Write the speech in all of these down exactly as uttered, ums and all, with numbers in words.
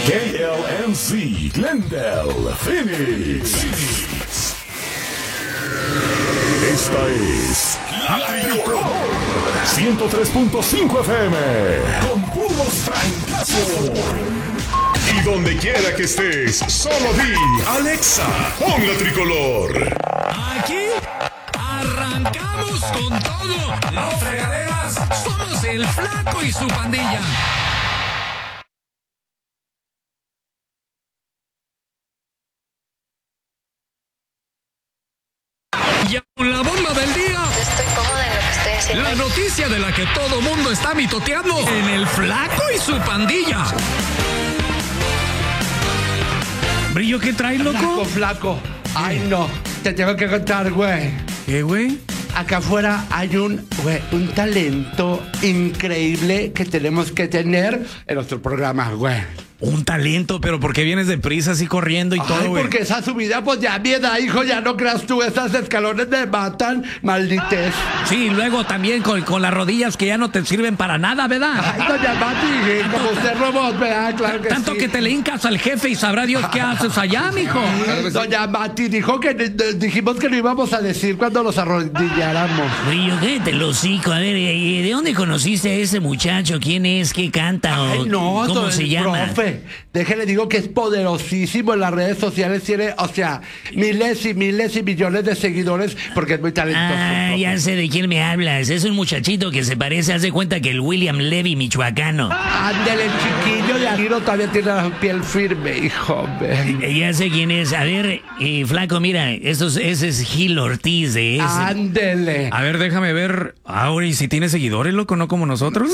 K L M C, Glendale, Phoenix. Esta es La Tricolor ciento tres punto cinco F M con puros francazos. Y donde quiera que estés, solo di Alexa, pon La Tricolor. Aquí arrancamos con todo. Los fregaderas somos el Flaco y su pandilla. Y con la bomba del día. Estoy cómoda en lo que estoy haciendo. La noticia de la que todo mundo está mitoteando en el Flaco y su pandilla. Brillo, ¿qué traes, loco? Flaco, flaco. Ay, no. Te tengo que contar, güey. ¿Qué, güey? Acá afuera hay un, güey, un talento increíble que tenemos que tener en nuestro programa, güey. Un talento, pero ¿por qué vienes deprisa así corriendo y Ay, todo, güey? porque esa subida, pues ya mi edad, hijo, ya no creas tú, esas escalones me matan, maldites. Sí, luego también con, con las rodillas que ya no te sirven para nada, ¿verdad? Ay, doña Mati, como usted robot, ¿verdad? Claro que Tanto sí. que te le hincas al jefe y sabrá Dios qué haces allá, mijo. Doña Mati dijo que dijimos que no íbamos a decir cuando los arrodilláramos. Brillo, cállate el hocico. A ver, ¿de dónde conociste a ese muchacho? ¿Quién es? ¿Qué canta? O Ay, no, ¿cómo todo se el llama? Profe, déjele digo que es poderosísimo en las redes sociales. Tiene, o sea, miles y miles y millones de seguidores porque es muy talentoso. Ah, profe. ya sé de quién me hablas. Es un muchachito que se parece, haz de cuenta que el William Levy michoacano. Ándele, el chiquillo de Aguiro todavía tiene la piel firme, hijo. Eh, Ya sé quién es. A ver, eh, flaco, mira, esto es- ese es Gil Ortiz de ese. Ándele. A ver, déjame ver. Ahora, ¿y si tiene seguidores, loco? ¿No como nosotros?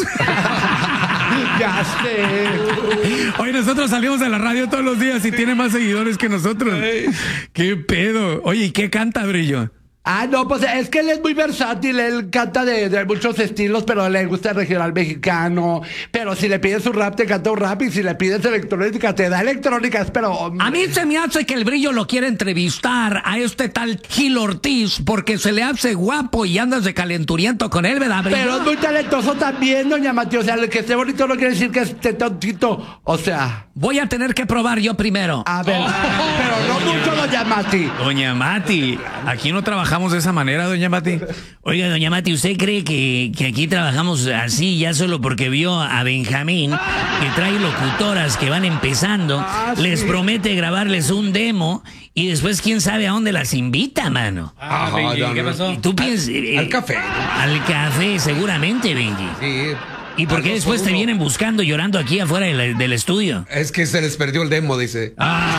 Ya sé. Oye, nosotros salimos a la radio todos los días y tiene más seguidores que nosotros. ¿Qué pedo? Oye, ¿y qué canta, Brillo? Ah, no, pues es que él es muy versátil, él canta de, de muchos estilos, pero le gusta el regional mexicano. Pero si le pides un rap, te canta un rap, y si le pides electrónica, te da electrónica, pero... A mí se me hace que el Brillo lo quiere entrevistar a este tal Gil Ortiz porque se le hace guapo y andas de calenturiento con él, ¿verdad, Brillo? Pero es muy talentoso también, doña Mati. O sea, el que esté bonito no quiere decir que esté tontito. O sea, Voy a tener que probar yo primero. a ver, pero no mucho, doña Mati. Doña Mati, aquí no trabajamos de esa manera, doña Mati. Oiga, doña Mati, ¿usted cree que, que aquí trabajamos así ya solo porque vio a Benjamín, que trae locutoras que van empezando, Ah, les sí. promete grabarles un demo y después quién sabe a dónde las invita, mano? Ah, Benji, ¿qué pasó? ¿Y tú piensas? eh, al café. Al café, seguramente, Benji. Sí. ¿Y por al qué dos después por te uno. vienen buscando llorando aquí afuera del, del estudio? Es que se les perdió el demo, dice.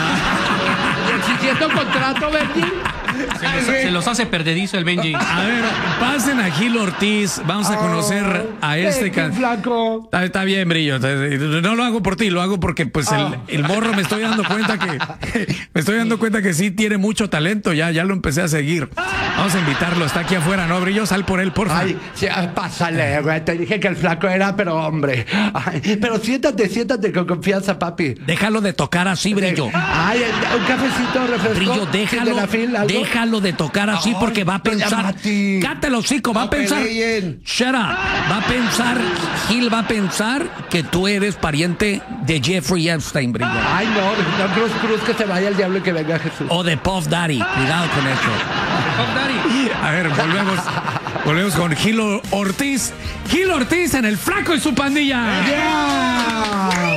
Exigiendo contrato, Benji. Se los, se los hace perdedizo el Benji. A ver, pasen a Gil Ortiz. Vamos a conocer a este Benji, can... flaco. Está, está bien, Brillo. No lo hago por ti, lo hago porque pues el, el morro me estoy dando cuenta que me estoy dando cuenta que sí tiene mucho talento. Ya, ya lo empecé a seguir. Vamos a invitarlo. Está aquí afuera, ¿no, Brillo? Sal por él, porfa. Ay, sí, ah, pásale, güey. Te dije que el flaco era, pero hombre. Ay, pero siéntate, siéntate con confianza, papi. Déjalo de tocar así, Brillo. Ay, un cafecito, refresco. Brillo, sin déjalo, de la fila, ¿algo? déjalo de tocar así Ay, porque va a doña pensar. Mati. Cállate el hocico, va a No pensar. peleen. Shut up. Va a pensar, Gil va a pensar que tú eres pariente de Jeffrey Epstein, Brillo. Ay, no, no, Cruz Cruz, que se vaya el diablo y que venga Jesús. O de Puff Daddy. Cuidado con eso. Pop Daddy. A ver, volvemos. Volvemos con Gil Ortiz. Gil Ortiz en el Flaco y su pandilla. ¡Yeah!